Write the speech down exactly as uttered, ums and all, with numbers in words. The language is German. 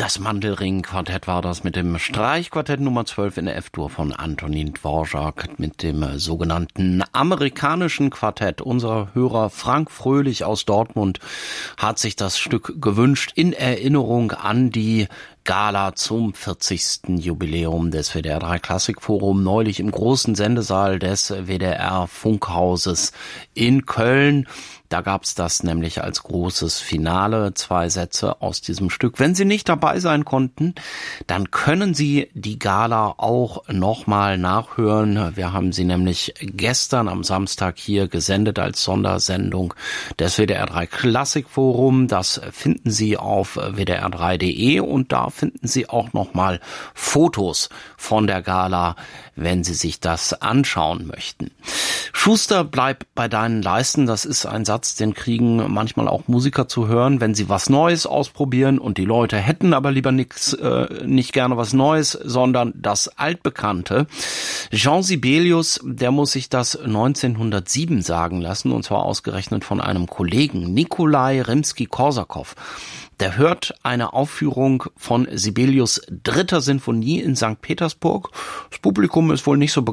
Das Mandelring-Quartett war das mit dem Streichquartett Nummer zwölf in der F-Dur von Antonin Dvorak mit dem sogenannten amerikanischen Quartett. Unser Hörer Frank Fröhlich aus Dortmund hat sich das Stück gewünscht in Erinnerung an die Gala zum vierzigsten Jubiläum des W D R drei Klassikforum, neulich im großen Sendesaal des W D R Funkhauses in Köln. Da gab's das nämlich als großes Finale, zwei Sätze aus diesem Stück. Wenn Sie nicht dabei sein konnten, dann können Sie die Gala auch nochmal nachhören. Wir haben sie nämlich gestern am Samstag hier gesendet als Sondersendung des W D R drei Klassikforum. Das finden Sie auf w d r drei punkt d e und da finden Sie auch nochmal Fotos von der Gala, wenn Sie sich das anschauen möchten. Schuster, bleib bei deinen Leisten. Das ist ein Satz, den kriegen manchmal auch Musiker zu hören, wenn sie was Neues ausprobieren und die Leute hätten aber lieber nix, äh, nicht gerne was Neues, sondern das Altbekannte. Jean Sibelius, der muss sich das neunzehnhundertsieben sagen lassen, und zwar ausgerechnet von einem Kollegen, Nikolai Rimski-Korsakow. Der hört eine Aufführung von Sibelius' dritter Sinfonie in Sankt Petersburg. Das Publikum ist wohl nicht so begeistert.